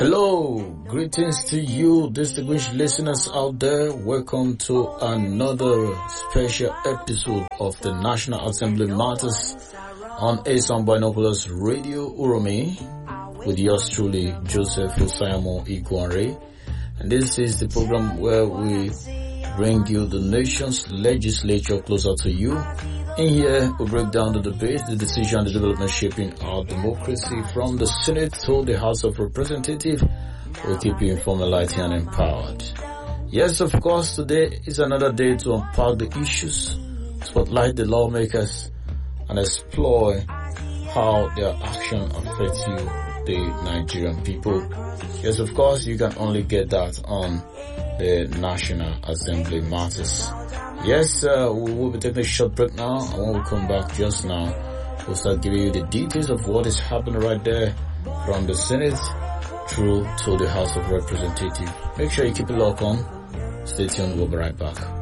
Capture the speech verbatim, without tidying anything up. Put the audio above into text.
Hello, greetings to you, distinguished listeners out there. Welcome to another special episode of the National Assembly Matters on Asan Binoculars Radio Uromi with yours truly, Joseph Osayamo Iguanre. And this is the program where we bring you the nation's legislature closer to you. In here, we break down the debate, the decision, and the development shaping our democracy from the Senate to the House of Representatives. We'll keep you informed, enlightened, and empowered. Yes, of course, today is another day to unpack the issues, spotlight the lawmakers, and explore how their action affects you, the Nigerian people. Yes, of course, you can only get that on the National Assembly Matters. Yes, uh, we will be taking a short break now, and when we come back just now, we'll start giving you the details of what is happening right there from the Senate through to the House of Representatives. Make sure you keep it locked on. Stay tuned, we'll be right back.